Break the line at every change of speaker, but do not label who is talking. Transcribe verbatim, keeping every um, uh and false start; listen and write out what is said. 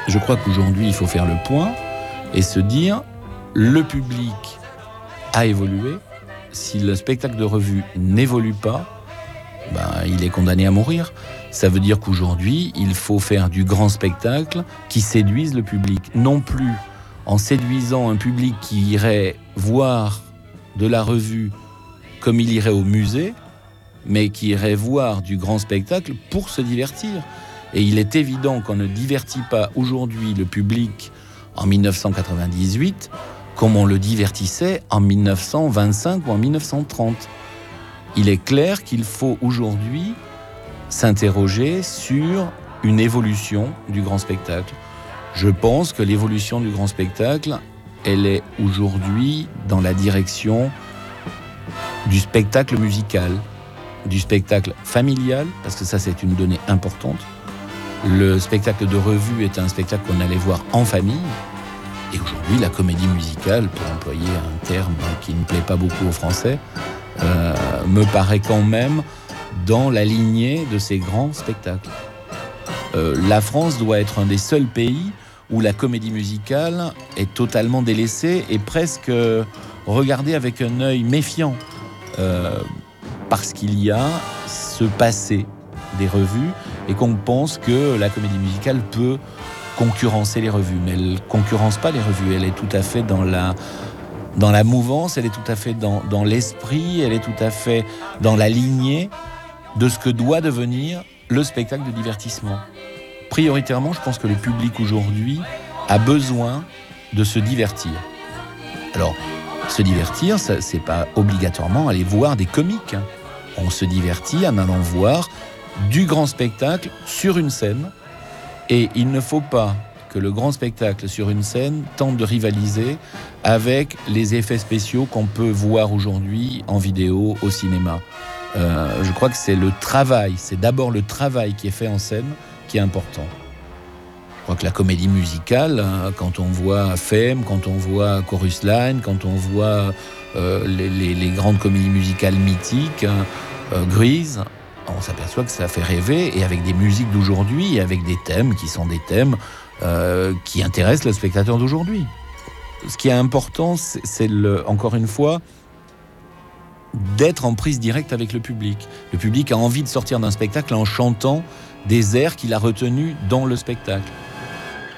Je crois qu'aujourd'hui, il faut faire le point et se dire, le public a évolué. Si le spectacle de revue n'évolue pas, ben, il est condamné à mourir. Ça veut dire qu'aujourd'hui, il faut faire du grand spectacle qui séduise le public. Non plus en séduisant un public qui irait voir de la revue comme il irait au musée, mais qui irait voir du grand spectacle pour se divertir. Et il est évident qu'on ne divertit pas aujourd'hui le public en dix-neuf cent quatre-vingt-dix-huit comme on le divertissait en dix-neuf cent vingt-cinq ou en dix-neuf cent trente. Il est clair qu'il faut aujourd'hui s'interroger sur une évolution du grand spectacle. Je pense que l'évolution du grand spectacle, elle est aujourd'hui dans la direction du spectacle musical, du spectacle familial, parce que ça c'est une donnée importante. Le spectacle de revue est un spectacle qu'on allait voir en famille. Et aujourd'hui, la comédie musicale, pour employer un terme qui ne plaît pas beaucoup aux Français, euh, me paraît quand même dans la lignée de ces grands spectacles. Euh, la France doit être un des seuls pays où la comédie musicale est totalement délaissée et presque regardée avec un œil méfiant. Euh, parce qu'il y a ce passé des revues et qu'on pense que la comédie musicale peut concurrencer les revues. Mais elle ne concurrence pas les revues, elle est tout à fait dans la, dans la mouvance, elle est tout à fait dans, dans l'esprit, elle est tout à fait dans la lignée de ce que doit devenir le spectacle de divertissement. Prioritairement, je pense que le public aujourd'hui a besoin de se divertir. Alors, se divertir, ça, c'est pas obligatoirement aller voir des comiques. Hein. On se divertit en allant voir du grand spectacle sur une scène. Et il ne faut pas que le grand spectacle sur une scène tente de rivaliser avec les effets spéciaux qu'on peut voir aujourd'hui en vidéo, au cinéma. Euh, je crois que c'est le travail, c'est d'abord le travail qui est fait en scène qui est important. Je crois que la comédie musicale, hein, quand on voit Fame, quand on voit Chorus Line, quand on voit euh, les, les, les grandes comédies musicales mythiques, hein, euh, Grease, on s'aperçoit que ça fait rêver, et avec des musiques d'aujourd'hui, et avec des thèmes qui sont des thèmes euh, qui intéressent le spectateur d'aujourd'hui. Ce qui est important, c'est, c'est le, encore une fois, d'être en prise directe avec le public. Le public a envie de sortir d'un spectacle en chantant des airs qu'il a retenus dans le spectacle.